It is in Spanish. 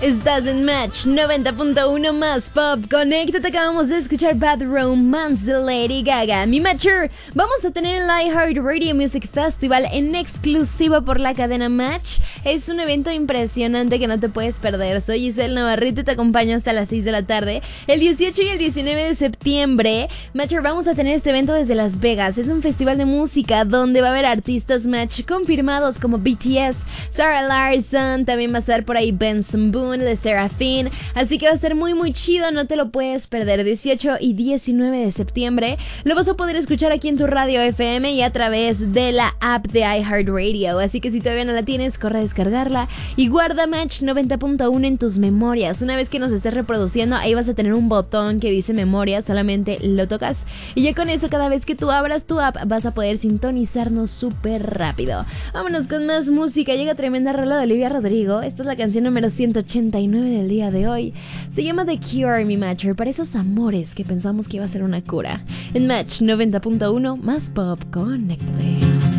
Estás en Match 90.1 más Pop. Conéctate, acabamos de escuchar Bad Romance de Lady Gaga. Mi Matcher, vamos a tener el iHeartRadio Music Festival en exclusiva por la cadena Match. Es un evento impresionante que no te puedes perder. Soy Giselle Navarrete y te acompaño hasta las 6 de la tarde. El 18 y el 19 de septiembre, Matcher, vamos a tener este evento desde Las Vegas. Es un festival de música donde va a haber artistas Match confirmados como BTS, Sarah Larsson, también va a estar por ahí Benson Boone, Le Seraphine, así que va a estar muy chido, no te lo puedes perder. 18 y 19 de septiembre lo vas a poder escuchar aquí en tu radio FM y a través de la app de iHeartRadio, así que si todavía no la tienes, corre a descargarla y guarda Match 90.1 en tus memorias. Una vez que nos estés reproduciendo, ahí vas a tener un botón que dice memoria, solamente lo tocas y ya con eso, cada vez que tú abras tu app vas a poder sintonizarnos súper rápido. Vámonos con más música. Llega tremenda rola de Olivia Rodrigo. Esta es la canción número 189 del día de hoy. Se llama The Cure, mi Matcher, para esos amores que pensamos que iba a ser una cura. En Match 90.1 más Pop, conéctate.